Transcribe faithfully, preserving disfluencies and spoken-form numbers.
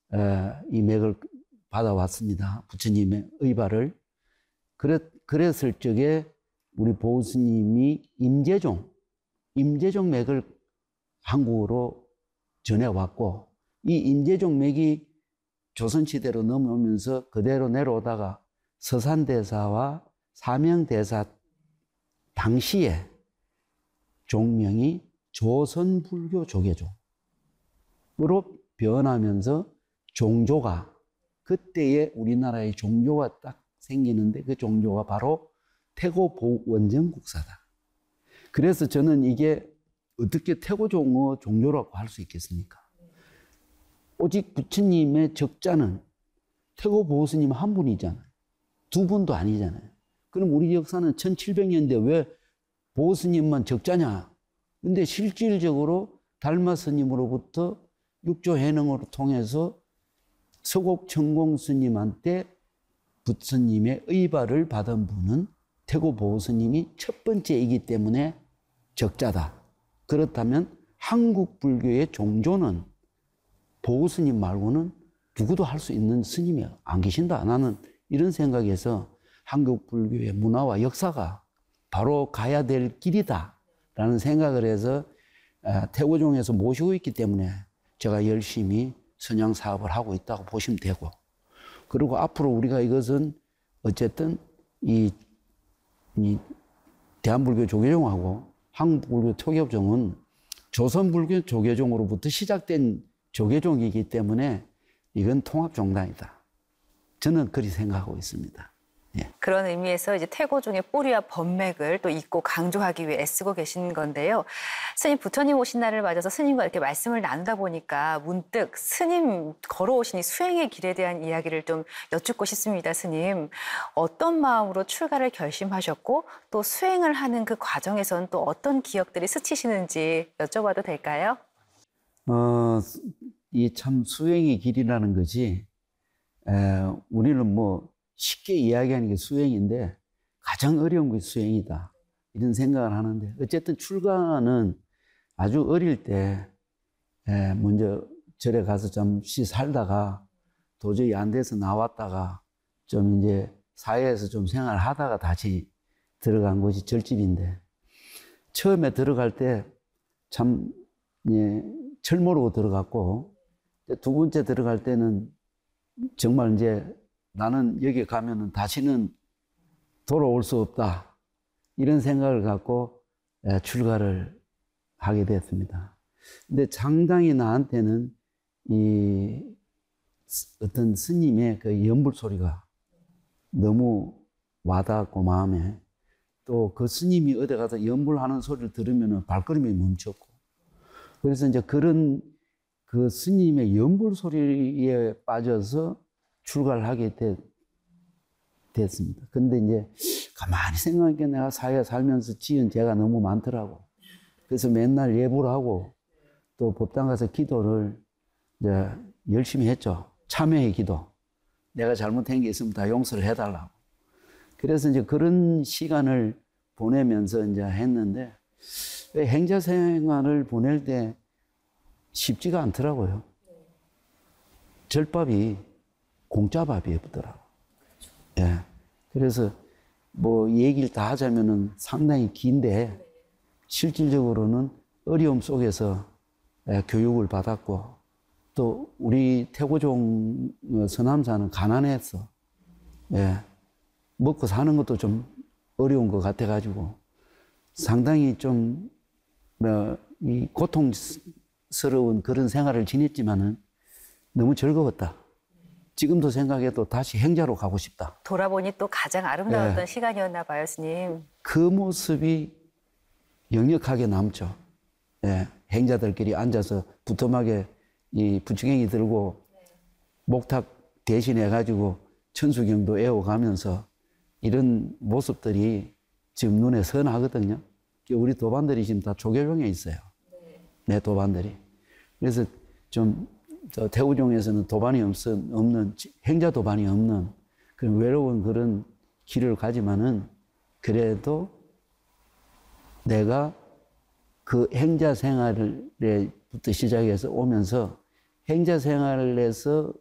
이 맥을 받아왔습니다. 부처님의 의발을. 그랬, 그랬을 적에 우리 보스님이 임재종, 임재종 맥을 한국으로 전해왔고, 이 임재종 맥이 조선시대로 넘어오면서 그대로 내려오다가 서산대사와 사명대사 당시에 종명이 조선불교 조계종으로 변하면서 종조가, 그때의 우리나라의 종조가 딱 생기는데 그 종조가 바로 태고보원정국사다. 그래서 저는 이게 어떻게 태고종의 종조라고 할 수 있겠습니까? 오직 부처님의 적자는 태고보스님 한 분이잖아요. 두 분도 아니잖아요. 그럼 우리 역사는 천칠백 년대 왜 보스님만 적자냐? 근데 실질적으로 달마 스님으로부터 육조 해능으로 통해서 서곡천공 스님한테 부처님의 의발을 받은 분은 태고보스님이 첫 번째이기 때문에 적자다. 그렇다면 한국 불교의 종조는 보스님 말고는 누구도 할 수 있는 스님이 안 계신다. 나는 이런 생각에서 한국 불교의 문화와 역사가 바로 가야 될 길이다 라는 생각을 해서 태고종에서 모시고 있기 때문에 제가 열심히 선양 사업을 하고 있다고 보시면 되고, 그리고 앞으로 우리가 이것은 어쨌든 이, 이 대한불교 조계종하고 한국불교 토교종은 조선불교 조계종으로부터 시작된 조계종이기 때문에 이건 통합종단이다. 저는 그렇게 생각하고 있습니다. 예. 그런 의미에서 이제 태고종의 뿌리와 법맥을 또 잇고 강조하기 위해 애쓰고 계신 건데요. 스님, 부처님 오신 날을 맞아서 스님과 이렇게 말씀을 나누다 보니까 문득 스님 걸어오신 이 수행의 길에 대한 이야기를 좀 여쭙고 싶습니다. 스님, 어떤 마음으로 출가를 결심하셨고 또 수행을 하는 그 과정에서는 또 어떤 기억들이 스치시는지 여쭤봐도 될까요? 어, 이 참 수행의 길이라는 것이 에, 우리는 뭐 쉽게 이야기하는 게 수행인데 가장 어려운 게 수행이다, 이런 생각을 하는데, 어쨌든 출가는 아주 어릴 때 에, 먼저 절에 가서 잠시 살다가 도저히 안 돼서 나왔다가 좀 이제 사회에서 좀 생활하다가 다시 들어간 것이 절집인데, 처음에 들어갈 때 참 예, 철 모르고 들어갔고, 두 번째 들어갈 때는 정말 이제 나는 여기 가면은 다시는 돌아올 수 없다, 이런 생각을 갖고 출가를 하게 됐습니다. 근데 상당히 나한테는 이 어떤 스님의 그 연불 소리가 너무 와닿았고, 마음에 또 그 스님이 어디 가서 연불하는 소리를 들으면 발걸음이 멈췄고, 그래서 이제 그런 그 스님의 연불 소리에 빠져서 출가를 하게 됐, 됐습니다. 근데 이제 가만히 생각하니까 내가 사회 살면서 지은 죄가 너무 많더라고. 그래서 맨날 예불 하고 또 법당 가서 기도를 이제 열심히 했죠. 참회의 기도. 내가 잘못한 게 있으면 다 용서를 해달라고. 그래서 이제 그런 시간을 보내면서 이제 했는데, 행자 생활을 보낼 때 쉽지가 않더라고요. 절밥이 공짜밥이었더라고. 예. 그래서 뭐 얘기를 다 하자면은 상당히 긴데, 실질적으로는 어려움 속에서 교육을 받았고, 또 우리 태고종 서남사는 가난했어. 예. 먹고 사는 것도 좀 어려운 것 같아가지고 상당히 좀, 뭐, 이 고통스러운 그런 생활을 지냈지만은 너무 즐거웠다. 지금도 생각해도 다시 행자로 가고 싶다. 돌아보니 또 가장 아름다웠던 예. 시간이었나 봐요, 스님. 그 모습이 역력하게 남죠. 예. 행자들끼리 앉아서 부뚜막에 이 부추갱이 들고 목탁 대신해가지고 천수경도 애워가면서 이런 모습들이 지금 눈에 선하거든요. 우리 도반들이 지금 다 조계종에 있어요. 내 도반들이. 그래서 좀 저 태우종에서는 도반이 없는, 행자 도반이 없는 그런 외로운 그런 길을 가지만은, 그래도 내가 그 행자 생활에부터 시작해서 오면서 행자 생활에서